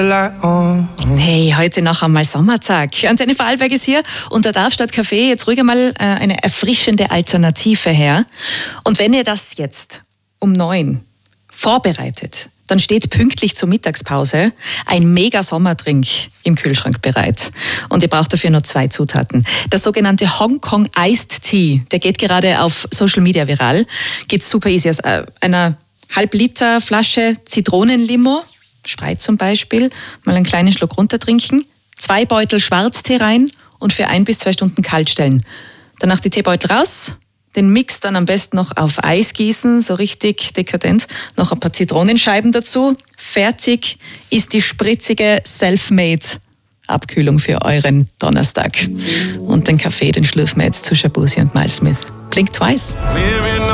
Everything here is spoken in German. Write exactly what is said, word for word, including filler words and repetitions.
Hey, heute noch einmal Sommertag. Antenne Vorarlberg ist hier und da darf statt Kaffee jetzt ruhig einmal äh, eine erfrischende Alternative her. Und wenn ihr das jetzt um neun vorbereitet, dann steht pünktlich zur Mittagspause ein mega Sommerdrink im Kühlschrank bereit. Und ihr braucht dafür nur zwei Zutaten. Der sogenannte Hong Kong Iced Tea, der geht gerade auf Social Media viral. Geht super easy. Aus einer halb Liter Flasche Zitronenlimo, Spreit zum Beispiel, mal einen kleinen Schluck runtertrinken, zwei Beutel Schwarztee rein und für ein bis zwei Stunden kalt stellen. Danach die Teebeutel raus, den Mix dann am besten noch auf Eis gießen, so richtig dekadent, noch ein paar Zitronenscheiben dazu. Fertig ist die spritzige Selfmade Abkühlung für euren Donnerstag. Und den Kaffee, den schlürfen wir jetzt zu Shabusi und Miles Smith. Blink twice.